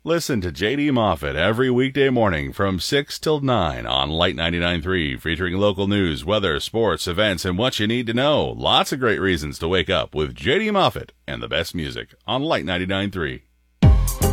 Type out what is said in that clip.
Listen to JD Moffat every weekday morning from 6 till 9 on Light 99.3, featuring local news, weather, sports, events, and what you need to know. Lots of great reasons to wake up with JD Moffat and the best music on Light 99.3.